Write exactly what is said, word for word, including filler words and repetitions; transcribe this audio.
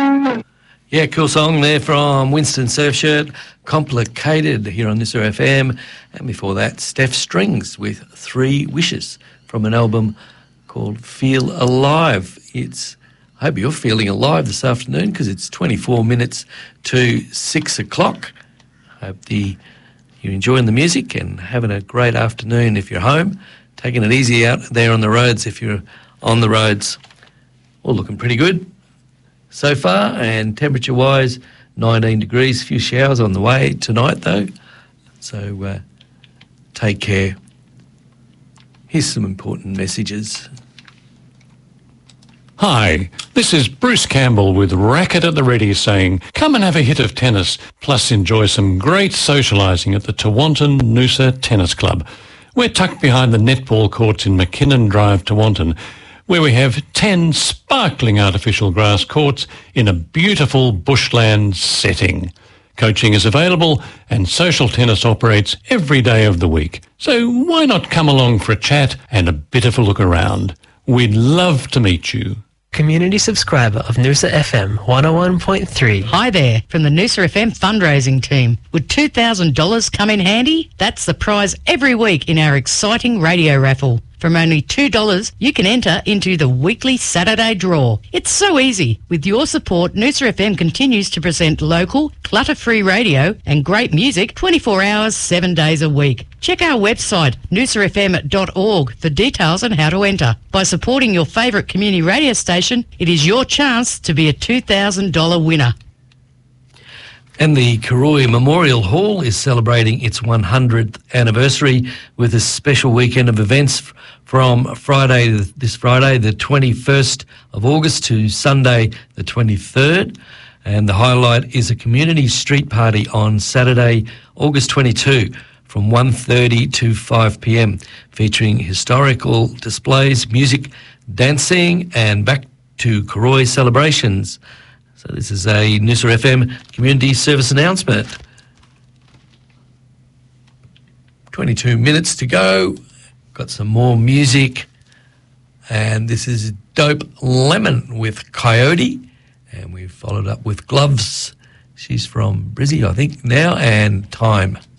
Yeah, cool song there from Winston Surfshirt, Complicated, here on Noosa F M. And before that, Steph Strings with Three Wishes from an album called Feel Alive. It's, I hope you're feeling alive this afternoon because it's twenty-four minutes to six o'clock. I hope the, you're enjoying the music and having a great afternoon if you're home, taking it easy out there on the roads if you're on the roads. All looking pretty good so far, and temperature-wise, nineteen degrees, a few showers on the way tonight, though. So uh, take care. Here's some important messages. Hi, this is Bruce Campbell with Racket at the Ready saying, come and have a hit of tennis, plus enjoy some great socialising at the Tewantin Noosa Tennis Club. We're tucked behind the netball courts in McKinnon Drive, Tewantin, where we have ten sparkling artificial grass courts in a beautiful bushland setting. Coaching is available and social tennis operates every day of the week. So why not come along for a chat and a bit of a look around? We'd love to meet you. Community subscriber of Noosa F M one oh one point three. Hi there, from the Noosa F M fundraising team. Would two thousand dollars come in handy? That's the prize every week in our exciting radio raffle. From only two dollars, you can enter into the weekly Saturday draw. It's so easy. With your support, Noosa F M continues to present local, clutter-free radio and great music twenty-four hours, seven days a week. Check our website, noosa f m dot org, for details on how to enter. By supporting your favourite community radio station, it is your chance to be a two thousand dollars winner. And the Karoi Memorial Hall is celebrating its one hundredth anniversary with a special weekend of events from Friday, this Friday, the twenty-first of August to Sunday, the twenty-third. And the highlight is a community street party on Saturday, August twenty-second from one thirty to five p m, featuring historical displays, music, dancing, and back to Karoi celebrations. So this is a Noosa F M community service announcement. twenty-two minutes to go. Got some more music. And this is Dope Lemon with Coyote. And we've followed up with Gloves. She's from Brizzy, I think, now. And Time.